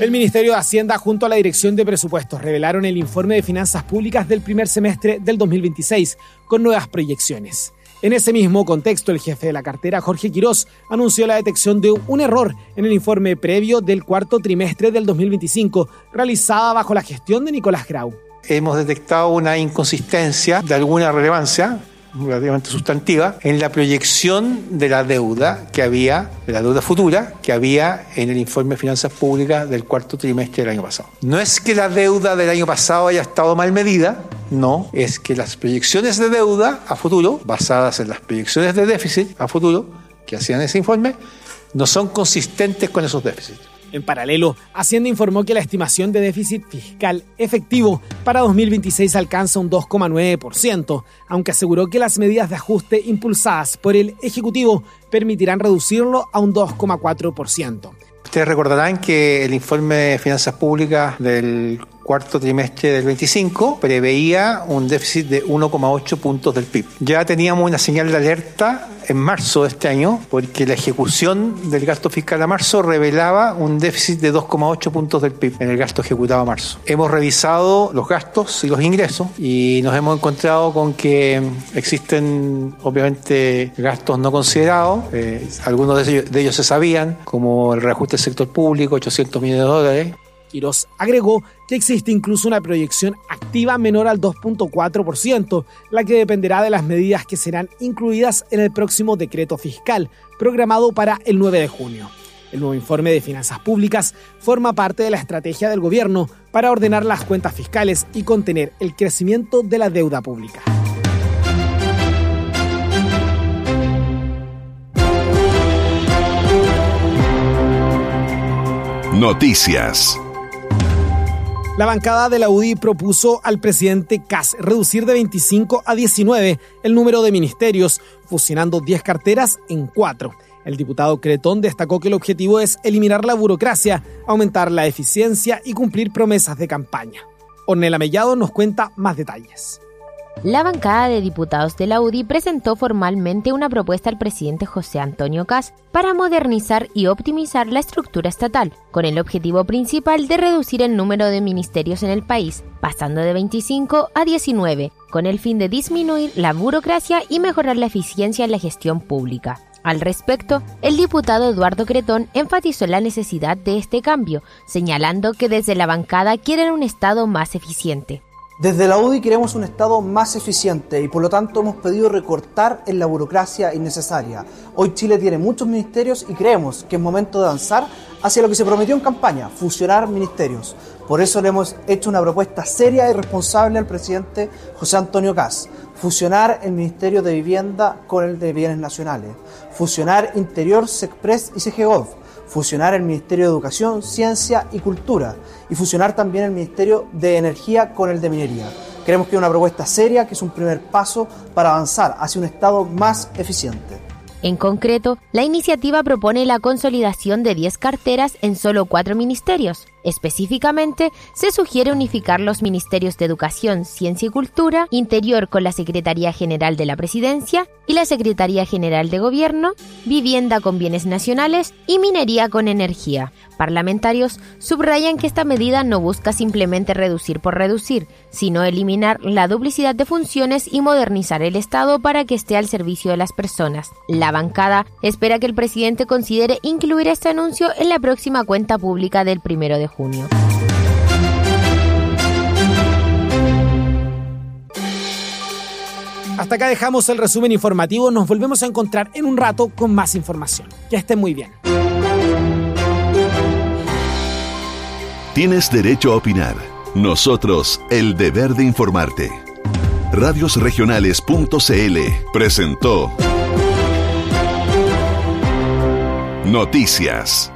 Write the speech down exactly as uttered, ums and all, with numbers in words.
El Ministerio de Hacienda junto a la Dirección de Presupuestos revelaron el informe de finanzas públicas del primer semestre del dos mil veintiséis con nuevas proyecciones. En ese mismo contexto, el jefe de la cartera, Jorge Quirós, anunció la detección de un error en el informe previo del cuarto trimestre del dos mil veinticinco, realizada bajo la gestión de Nicolás Grau. Hemos detectado una inconsistencia de alguna relevancia relativamente sustantiva en la proyección de la deuda que había, de la deuda futura que había en el informe de finanzas públicas del cuarto trimestre del año pasado. No es que la deuda del año pasado haya estado mal medida, no, es que las proyecciones de deuda a futuro, basadas en las proyecciones de déficit a futuro que hacían ese informe, no son consistentes con esos déficits. En paralelo, Hacienda informó que la estimación de déficit fiscal efectivo para dos mil veintiséis alcanza un dos coma nueve por ciento, aunque aseguró que las medidas de ajuste impulsadas por el Ejecutivo permitirán reducirlo a un dos coma cuatro por ciento. Ustedes recordarán que el informe de finanzas públicas del cuarto trimestre del veinticinco preveía un déficit de uno coma ocho puntos del P I B. Ya teníamos una señal de alerta en marzo de este año porque la ejecución del gasto fiscal a marzo revelaba un déficit de dos coma ocho puntos del P I B en el gasto ejecutado a marzo. Hemos revisado los gastos y los ingresos y nos hemos encontrado con que existen obviamente gastos no considerados, eh, algunos de ellos, de ellos se sabían, como el reajuste del sector público, ochocientos millones de dólares. Quirós agregó que existe incluso una proyección activa menor al dos coma cuatro por ciento, la que dependerá de las medidas que serán incluidas en el próximo decreto fiscal, programado para el nueve de junio. El nuevo informe de finanzas públicas forma parte de la estrategia del gobierno para ordenar las cuentas fiscales y contener el crecimiento de la deuda pública. Noticias. La bancada de la U D I propuso al presidente Kast reducir de veinticinco a diecinueve el número de ministerios, fusionando diez carteras en cuatro. El diputado Cretón destacó que el objetivo es eliminar la burocracia, aumentar la eficiencia y cumplir promesas de campaña. Ornella Mellado nos cuenta más detalles. La bancada de diputados de la U D I presentó formalmente una propuesta al presidente José Antonio Kast para modernizar y optimizar la estructura estatal, con el objetivo principal de reducir el número de ministerios en el país, pasando de veinticinco a diecinueve, con el fin de disminuir la burocracia y mejorar la eficiencia en la gestión pública. Al respecto, el diputado Eduardo Cretón enfatizó la necesidad de este cambio, señalando que desde la bancada quieren un Estado más eficiente. Desde la U D I queremos un Estado más eficiente y por lo tanto hemos pedido recortar en la burocracia innecesaria. Hoy Chile tiene muchos ministerios y creemos que es momento de avanzar hacia lo que se prometió en campaña, fusionar ministerios. Por eso le hemos hecho una propuesta seria y responsable al presidente José Antonio Kast. Fusionar el Ministerio de Vivienda con el de Bienes Nacionales. Fusionar Interior, SECPRES y SEGEGOV. Fusionar el Ministerio de Educación, Ciencia y Cultura y fusionar también el Ministerio de Energía con el de Minería. Creemos que es una propuesta seria, que es un primer paso para avanzar hacia un Estado más eficiente. En concreto, la iniciativa propone la consolidación de diez carteras en solo cuatro ministerios. Específicamente, se sugiere unificar los ministerios de Educación, Ciencia y Cultura, Interior con la Secretaría General de la Presidencia y la Secretaría General de Gobierno, Vivienda con Bienes Nacionales y Minería con Energía. Parlamentarios subrayan que esta medida no busca simplemente reducir por reducir, sino eliminar la duplicidad de funciones y modernizar el Estado para que esté al servicio de las personas. La bancada espera que el presidente considere incluir este anuncio en la próxima cuenta pública del primero de junio. Hasta acá dejamos el resumen informativo. Nos volvemos a encontrar en un rato con más información. Que estén muy bien. Tienes derecho a opinar. Nosotros, el deber de informarte. radios regionales punto c l presentó Noticias.